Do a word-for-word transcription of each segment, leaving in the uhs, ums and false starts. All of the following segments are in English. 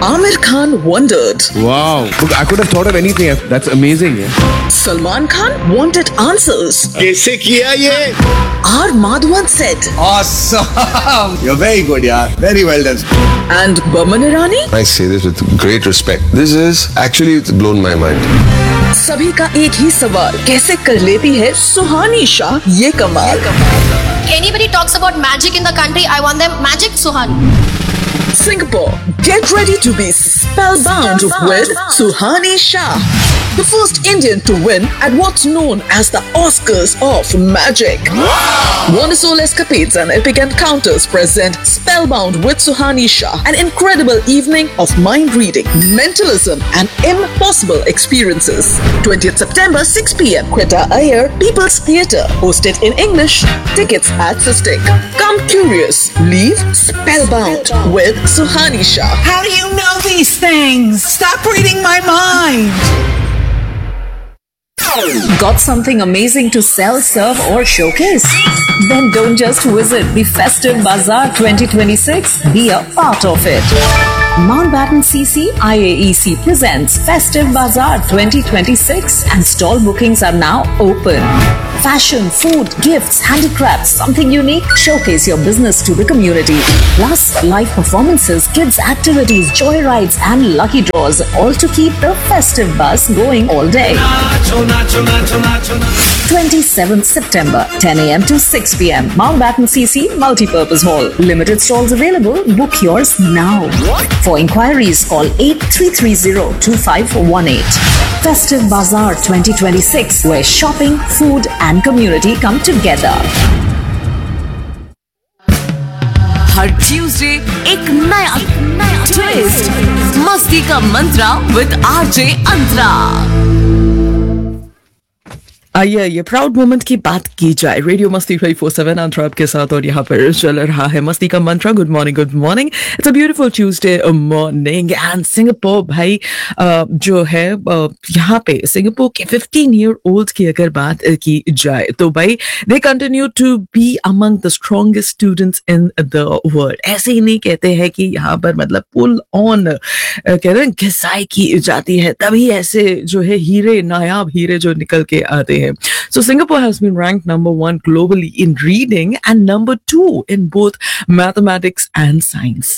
Amir Khan wondered. Wow. Look, I could have thought of anything. That's amazing. Yeah? Salman Khan wanted answers. कैसे किया ये? R. Madhavan said. Awesome. You're very good, yaar. Very well done. And Boman Irani? I say this with great respect. This is actually it's blown my mind. सभी का एक ही सवाल, कैसे कर लेती है सुहानी शाह ये कमाल? Anybody talks about magic in the country, I want them magic Suhani. Singapore, get ready to be spellbound with Suhani Shah, the first Indian to win at what's known as the Oscars of Magic. Wonderful escapades and epic encounters present Spellbound with Suhani Shah, an incredible evening of mind reading, mentalism, and impossible experiences. twentieth September, six p.m. Quetta Iyer, People's Theatre, hosted in English. Tickets at Sistik. Come curious, leave spellbound with Suhani Shah. How do you know these things? Stop reading my mind. Got something amazing to sell, serve, or showcase? Then don't just visit the Festive Bazaar twenty twenty-six, be a part of it. Mountbatten C C I A E C presents Festive Bazaar twenty twenty-six and stall bookings are now open. Fashion, food, gifts, handicrafts, something unique? Showcase your business to the community. Plus, live performances, kids activities, joyrides and lucky draws, all to keep the festive buzz going all day. twenty-seventh September, ten a.m. to six p.m. Mountbatten C C Multipurpose Hall. Limited stalls available. Book yours now. For inquiries, call eight three three zero two five one eight. Festive Bazaar twenty twenty-six, where shopping, food and community come together. Her Tuesday एक नया twist, मस्ती का मंत्रा with RJ अंतरा। आइए आइए proud moment की बात की जाए। रेडियो मस्ती ट्वेंटी फोर सेवन अंतरा आपके साथ और यहाँ पर चल रहा है मस्ती का मंत्रा। Good morning good morning, it's a beautiful Tuesday morning and Singapore भाई uh, जो है uh, यहाँ पे सिंगापुर के फिफ्टीन ईयर ओल्ड की अगर बात की जाए तो भाई they continue to be among the strongest students in the world. ऐसे ही नहीं कहते हैं कि यहाँ पर मतलब पुल ऑन कहते हैं घिसाई की जाती है, तभी ऐसे जो है हीरे नायाब हीरे जो निकल के आते हैं। So Singapore has been ranked number one globally in reading and number two in both mathematics and science.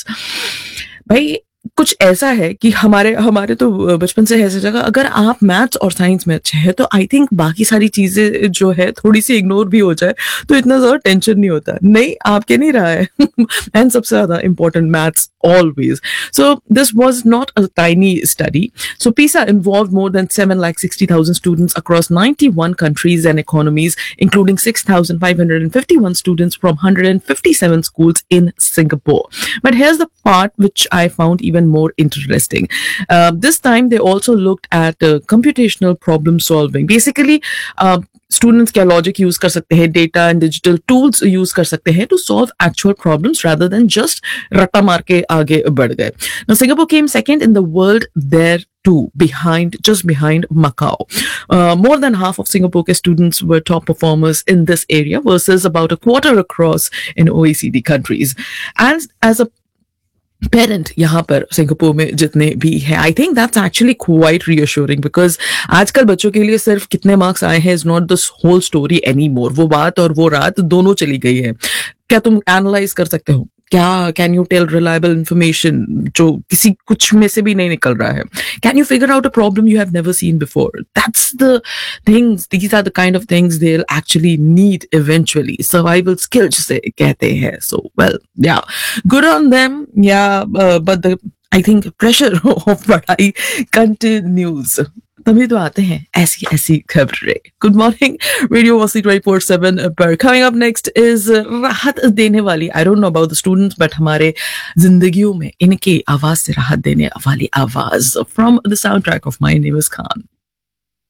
भाई कुछ ऐसा है कि हमारे हमारे तो बचपन से ऐसी जगह अगर आप मैथ्स और साइंस में अच्छे हैं तो आई थिंक बाकी सारी चीजें जो है थोड़ी सी इग्नोर भी हो जाए तो इतना ज्यादा टेंशन नहीं होता। नहीं, आपके नहीं रहा है एंड सबसे ज्यादा important maths always. So this was not a tiny study. So PISA involved more than seven lakh sixty thousand students across ninety-one countries and economies, including six thousand five hundred fifty-one students from one hundred fifty-seven schools in Singapore. But here's the part which I found even more interesting. Uh, this time they also looked at uh, computational problem solving. Basically, uh, students क्या logic use कर सकते हैं, data and digital tools use कर सकते हैं to solve actual problems rather than just रट्टा मार के आगे बढ़ गए। Now Singapore came second in the world there too, behind just behind Macau. Uh, more than half of Singapore students were top performers in this area versus about a quarter across in O E C D countries. And as a parent यहाँ पर Singapore में जितने भी हैं, I think that's actually quite reassuring because आजकल बच्चों के लिए सिर्फ कितने मार्क्स आए हैं is not the whole story any more. वो बात और वो रात दोनों चली गई है। क्या तुम एनालाइज कर सकते हो? क्या can you tell reliable information जो किसी कुछ में से भी नहीं निकल रहा है? Can you figure out a problem you have never seen before? That's the things, these are the kind of things they will actually need eventually. Survival skills से कहते हैं। सो वेल या गुड ऑन देम या but the I think pressure of पढ़ाई continues. तभी तो आते हैं ऐसी ऐसी खबरें। गुड मॉर्निंग, रेडियो मस्ती ट्वेंटी फोर सेवन पर कमिंग अप नेक्स्ट इज राहत देने वाली, I don't know about the students but हमारे जिंदगियों में इनकी आवाज से राहत देने वाली आवाज from the sound track of my name is Khan.